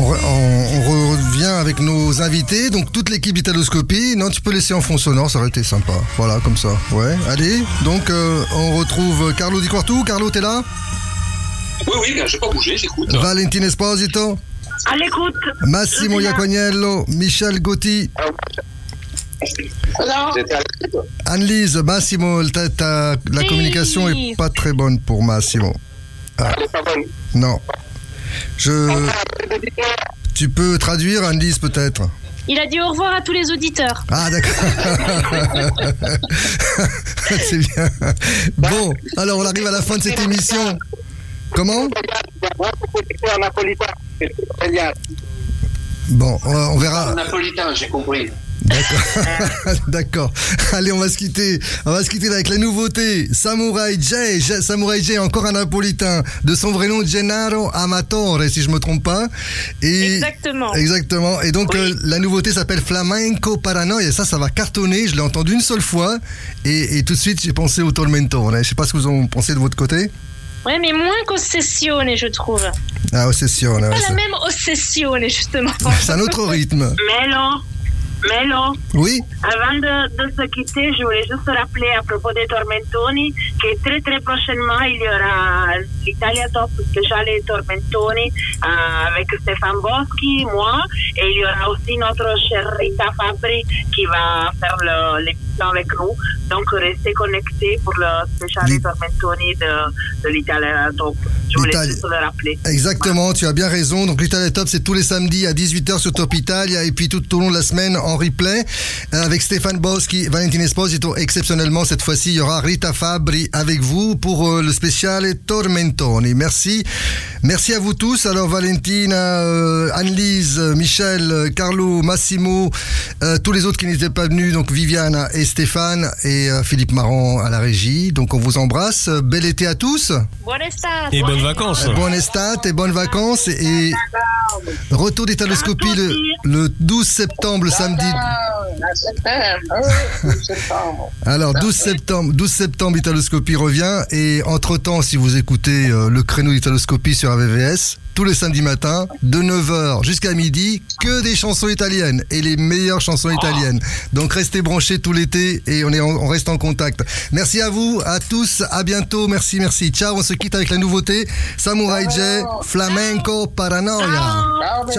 On revient avec nos invités, donc toute l'équipe d'Italoscopie. Non, tu peux laisser en fond sonore, ça aurait été sympa. Voilà, comme ça. Ouais, allez. Donc, on retrouve Carlo Di Quartu. Carlo, t'es là? Oui, je vais pas bouger, j'écoute. Valentin Esposito. À l'écoute. Massimo Iacognello, Michel Gotti. Anne-Lise, Massimo, la communication est pas très bonne pour Massimo. Ah. Non. Tu peux traduire, Anne-Lise, peut-être? Il a dit au revoir à tous les auditeurs. Ah, d'accord. C'est bien. Bon, alors on arrive à la fin de cette émission. Comment? Bon, on verra. Napolitain, j'ai compris. D'accord. D'accord. Allez, on va se quitter avec la nouveauté. Samurai J, encore un napolitain, de son vrai nom Gennaro Amatore, si je me trompe pas. Exactement. Et donc, oui. La nouveauté s'appelle Flamenco Paranoia. Ça va cartonner. Je l'ai entendu une seule fois. Et tout de suite, j'ai pensé au Tormentone. Je sais pas ce que vous en pensez de votre côté. Ouais, mais moins qu'Ossessione, je trouve. Ah, Ossessione. Pas la même Ossessione, justement. C'est un autre rythme. Melo, oui. Avant de se quitter, je voulais juste rappeler à propos des Tormentoni que très très prochainement il y aura l'Italia Top spécial les Tormentoni avec Stéphane Boschi, moi, et il y aura aussi notre chère Rita Fabri qui va faire l'émission avec nous. Donc restez connectés pour le spécial les Tormentoni de l'Italia Top. Je voulais juste le rappeler. Exactement, tu as bien raison. Donc l'Italia Top, c'est tous les samedis à 18h sur Top Italia et puis tout au long de la semaine en replay avec Stéphane Boschi, Valentin Esposito. Exceptionnellement, cette fois-ci, il y aura Rita Fabri avec vous pour le spécial Tormentoni. Merci à vous tous. Alors Valentina, Anne-Lise, Michel, Carlo, Massimo, tous les autres qui n'étaient pas venus, donc Viviana et Stéphane et Philippe Marant à la régie. Donc on vous embrasse. Bel été à tous. Buon estate. Et bonnes vacances. Bonne estate et bonnes vacances. Et retour d'Italoscopie le 12 septembre, le samedi. Alors 12 septembre, Italoscopie revient. Et entre-temps, si vous écoutez le créneau d'Italoscopie sur AVVS, tous les samedis matins, de 9h jusqu'à midi, que des chansons italiennes et les meilleures chansons italiennes. Donc restez branchés tout l'été et on reste en contact. Merci à vous, à tous, à bientôt, merci. Ciao, on se quitte avec la nouveauté Samurai J, Flamenco Paranoia. Ciao.